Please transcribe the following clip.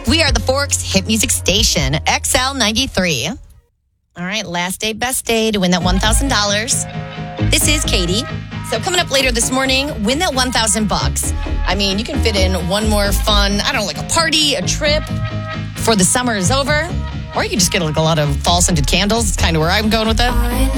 We are the Forks Hit Music Station, XL93. All right, last day, best day to win that $1,000. This is Katie. So coming up later this morning, win that $1,000. I mean, you can fit in one more fun, I don't know, like a party, a trip before the summer is over. Or you can just get like a lot of fall scented candles. It's kind of where I'm going with that.